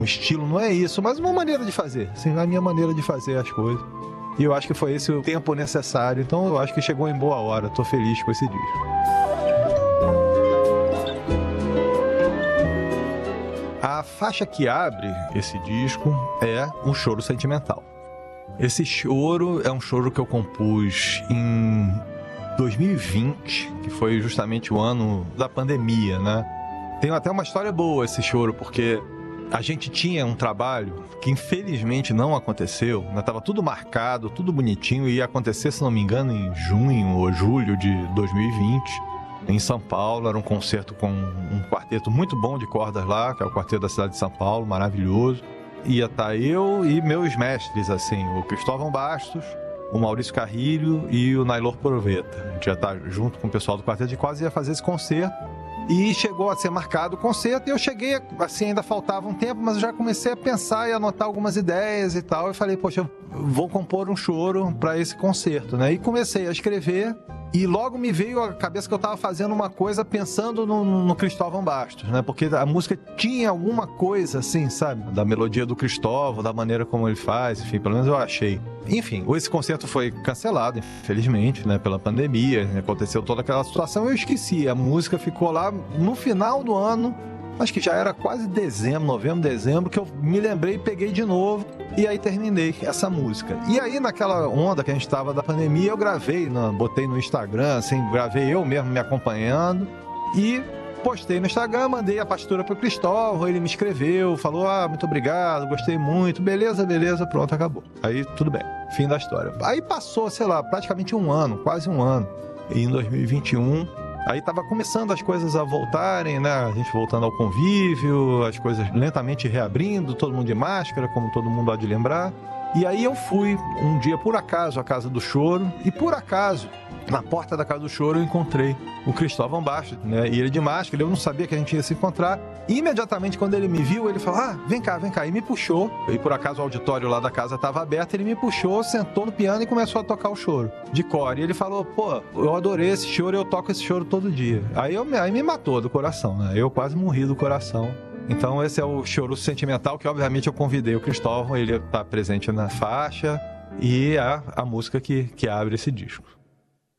um estilo, não é isso, mas uma maneira de fazer, assim, a minha maneira de fazer as coisas. E eu acho que foi esse o tempo necessário, então eu acho que chegou em boa hora, tô feliz com esse disco. A faixa que abre esse disco é um choro sentimental. Esse choro é um choro que eu compus em 2020, que foi justamente o ano da pandemia, né? Tem até uma história boa esse choro, porque a gente tinha um trabalho que infelizmente não aconteceu, né? Tava tudo marcado, tudo bonitinho, e ia acontecer, se não me engano, em junho ou julho de 2020, em São Paulo. Era um concerto com um quarteto muito bom de cordas lá, que é o Quarteto da Cidade de São Paulo, maravilhoso. Ia estar eu e meus mestres, assim, o Cristóvão Bastos, o Maurício Carrilho e o Nailor Proveta. A gente ia estar junto com o pessoal do Quarteto de Cordas e ia fazer esse concerto. E chegou a ser marcado o concerto, e eu cheguei, assim, ainda faltava um tempo, mas eu já comecei a pensar e anotar algumas ideias e tal. Eu falei, poxa, eu vou compor um choro para esse concerto, né? E comecei a escrever, e logo me veio à cabeça que eu estava fazendo uma coisa pensando no Cristóvão Bastos, né? Porque a música tinha alguma coisa, assim, sabe? Da melodia do Cristóvão, da maneira como ele faz, enfim, pelo menos eu achei. Enfim, esse concerto foi cancelado, infelizmente, né? Pela pandemia, aconteceu toda aquela situação, eu esqueci. A música ficou lá no final do ano, acho que já era quase dezembro, novembro, dezembro, que eu me lembrei e peguei de novo, e aí terminei essa música. E aí, naquela onda que a gente estava da pandemia, eu gravei, botei no Instagram, assim, gravei eu mesmo me acompanhando, e postei no Instagram, mandei a partitura pro Cristóvão, ele me escreveu, falou, muito obrigado, gostei muito, beleza, pronto, acabou. Aí, tudo bem, fim da história. Aí passou, sei lá, praticamente um ano, quase um ano, e em 2021... Aí tava começando as coisas a voltarem, né? A gente voltando ao convívio, as coisas lentamente reabrindo, todo mundo de máscara, como todo mundo há de lembrar. E aí eu fui um dia, por acaso, à Casa do Choro, e por acaso, na porta da Casa do Choro, eu encontrei o Cristóvão Bastos, né? E ele de máscara, eu não sabia que a gente ia se encontrar. E imediatamente, quando ele me viu, ele falou, vem cá, e me puxou. E por acaso o auditório lá da casa estava aberto, ele me puxou, sentou no piano e começou a tocar o choro, de cor. E ele falou, pô, eu adorei esse choro, eu toco esse choro todo dia. Aí me matou do coração, né? Eu quase morri do coração. Então esse é o choro sentimental, que obviamente eu convidei o Cristóvão, ele está presente na faixa, e é a música que abre esse disco.